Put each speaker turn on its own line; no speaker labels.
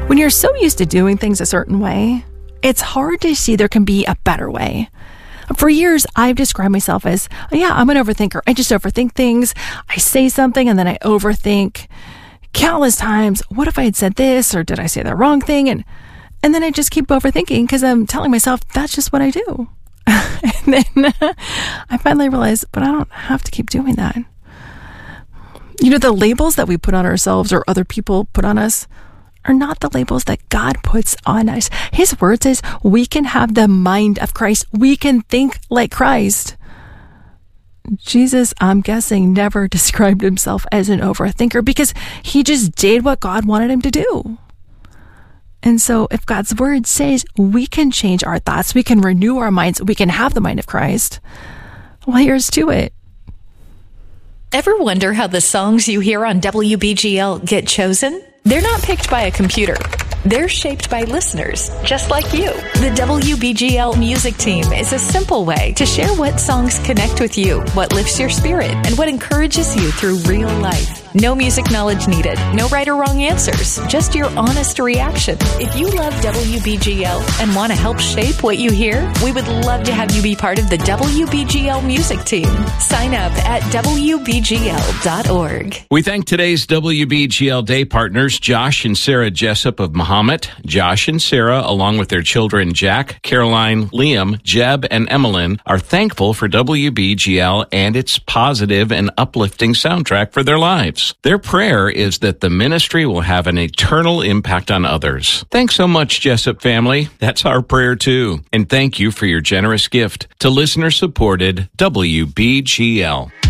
When you're so used to doing things a certain way, it's hard to see there can be a better way. For years, I've described myself as, I'm an overthinker. I just overthink things. I say something and then I overthink countless times. What if I had said this, or did I say the wrong thing? And then I just keep overthinking because I'm telling myself that's just what I do. And then I finally realized, but I don't have to keep doing that. The labels that we put on ourselves or other people put on us are not the labels that God puts on us. His word says we can have the mind of Christ. We can think like Christ. Jesus, I'm guessing, never described himself as an overthinker because he just did what God wanted him to do. And so if God's word says we can change our thoughts, we can renew our minds, we can have the mind of Christ, well, here's to it.
Ever wonder how the songs you hear on WBGL get chosen? They're not picked by a computer. They're shaped by listeners, just like you. The WBGL music team is a simple way to share what songs connect with you, what lifts your spirit, and what encourages you through real life. No music knowledge needed, no right or wrong answers, just your honest reaction. If you love WBGL and want to help shape what you hear, we would love to have you be part of the WBGL music team. Sign up at WBGL.org.
We thank today's WBGL Day partners, Josh and Sarah Jessup of Mahomet. Josh and Sarah, along with their children Jack, Caroline, Liam, Jeb, and Emmeline, are thankful for WBGL and its positive and uplifting soundtrack for their lives. Their prayer is that the ministry will have an eternal impact on others. Thanks so much, Jessup family. That's our prayer too. And thank you for your generous gift to listener-supported WBGL.